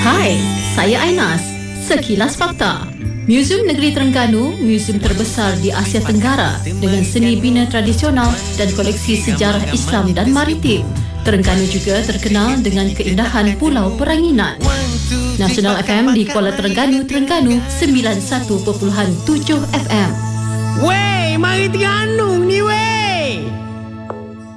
Hai, saya Ainas. Sekilas Fakta. Muzium Negeri Terengganu, muzium terbesar di Asia Tenggara dengan seni bina tradisional dan koleksi sejarah Islam dan maritim. Terengganu juga terkenal dengan keindahan Pulau Peranginan. Nasional FM di Kuala Terengganu, 91.7 FM. Wey, mari Terengganu ni wey.